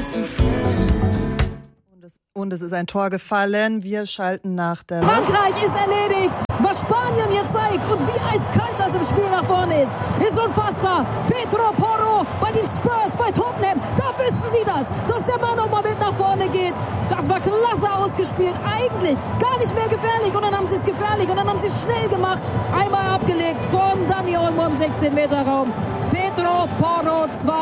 zu Fuß. Und es ist ein Tor gefallen. Wir schalten nach der... Frankreich ist erledigt. Was Spanien jetzt zeigt und wie eiskalt das im Spiel nach vorne ist unfassbar. Pedro Porro bei den Spurs, bei Tottenham, da wissen sie das, dass der Mann nochmal mit nach vorne geht. Das war klasse ausgespielt. Eigentlich gar nicht mehr gefährlich und dann haben sie es gefährlich und dann haben sie es schnell gemacht. Einmal abgelegt von Dani Olmo im 16-Meter-Raum. Pedro Porro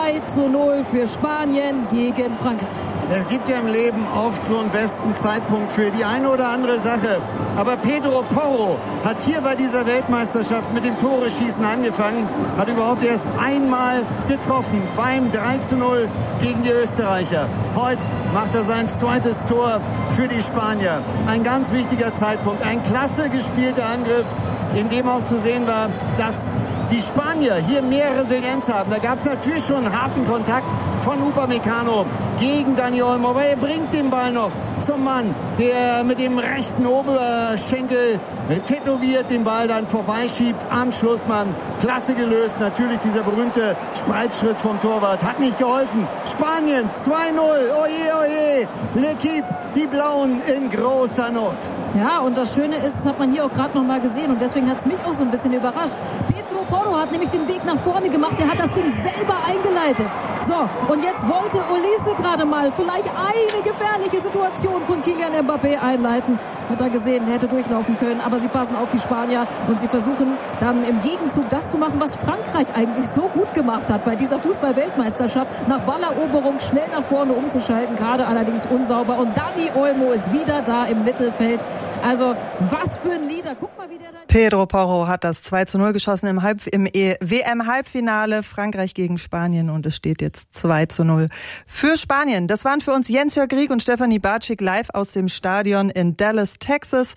2:0 für Spanien gegen Frankreich. Es gibt ja im Leben oft so einen besten Zeitpunkt für die eine oder andere Sache. Aber Pedro Porro hat hier bei dieser Weltmeisterschaft mit dem Tore-Schießen angefangen, hat überhaupt erst einmal getroffen beim 3:0 gegen die Österreicher. Heute macht er sein zweites Tor für die Spanier. Ein ganz wichtiger Zeitpunkt, ein klasse gespielter Angriff, in dem auch zu sehen war, dass die Spanier hier mehr Resilienz haben. Da gab es natürlich schon einen harten Kontakt von Upamecano gegen Dani Olmo, aber er bringt den Ball noch zum Mann, der mit dem rechten Oberschenkel tätowiert den Ball dann vorbeischiebt am Schlussmann. Klasse gelöst, natürlich dieser berühmte Spreitschritt vom Torwart hat nicht geholfen. Spanien 2:0, oje, oje, L'Équipe, die Blauen in großer Not. Ja, und das Schöne ist, das hat man hier auch gerade noch mal gesehen und deswegen hat es mich auch so ein bisschen überrascht. Pedro Porro hat nämlich den Weg nach vorne gemacht, der hat das Ding selber eingeleitet. So, und jetzt wollte Olise gerade mal vielleicht eine gefährliche Situation von Kylian Mbappé einleiten. Hat er gesehen, der hätte durchlaufen können, aber sie passen auf die Spanier und sie versuchen dann im Gegenzug das zu machen, was Frankreich eigentlich so gut gemacht hat bei dieser Fußball-Weltmeisterschaft. Nach Balleroberung schnell nach vorne umzuschalten, gerade allerdings unsauber. Und Dani Olmo ist wieder da im Mittelfeld. Also, was für ein Leader. Guck mal, wie der da... Pedro Porro hat das 2:0 geschossen im WM-Halbfinale. Frankreich gegen Spanien und es steht jetzt 2:0 für Spanien. Das waren für uns Jens-Jörg Rieck und Stefanie Bartschik live aus dem Stadion in Dallas, Texas.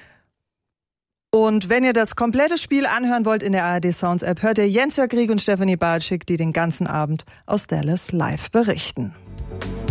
Und wenn ihr das komplette Spiel anhören wollt in der ARD Sounds App, hört ihr Jens-Jörg Rieck und Stefanie Bartschik, die den ganzen Abend aus Dallas live berichten.